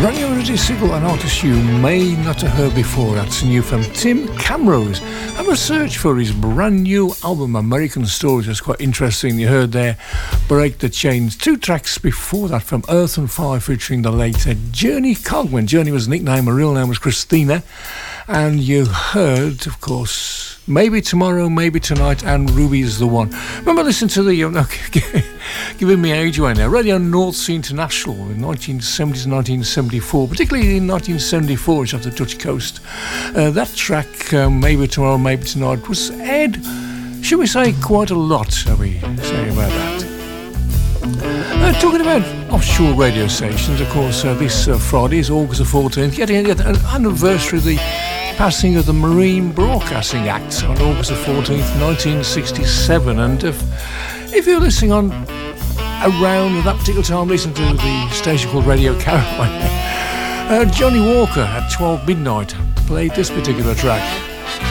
Brand new Ruddy Sigel, an artist you may not have heard before. That's new from Tim Camrose. Have a search for his brand new album, American Stories. It's quite interesting. You heard there Break the Chains. 2 tracks before that from Earth and Fire featuring the late Journey Cogman. Journey was a nickname, her real name was Christina. And you heard, of course, Maybe Tomorrow, Maybe Tonight, and Ruby is the One. Remember listening to the, giving me age away now, Radio North Sea International in 1970 to 1974, particularly in 1974, it's off the Dutch coast. That track, Maybe Tomorrow, Maybe Tonight, was aired, should we say, quite a lot, shall we say about that. Talking about offshore radio stations, of course, this Friday is August the 14th, getting an anniversary of the passing of the Marine Broadcasting Act on August the 14th, 1967. And if you're listening on around at that particular time, listen to the station called Radio Caroline. Johnny Walker at 12 midnight played this particular track.